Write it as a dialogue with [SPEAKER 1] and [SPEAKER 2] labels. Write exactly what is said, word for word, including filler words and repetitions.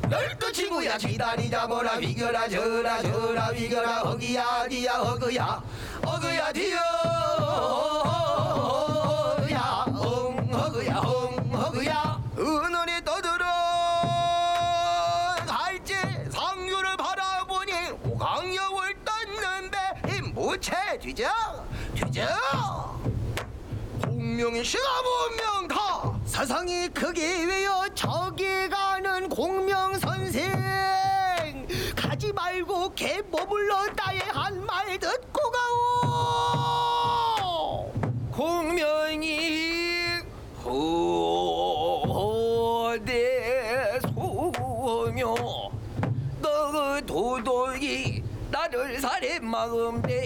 [SPEAKER 1] 열두 친구야 기다리자 뭐라 비겨라 저라 저라 비겨라 허기야 디야 허그야 허그야 디야 엉 허그야 엉 허그야 은원이 떠들어 갈지 상류를 바라보니 오강역을 떴는데 이 무채 뒤져 뒤져 공명이 시가문명 다 사상이 크기 위여 저기 가는 공명선생 가지 말고 개 머물러 나의 한 말 듣고 가오 공명이 호대 소며 너 도둑이 나를 살해 마음대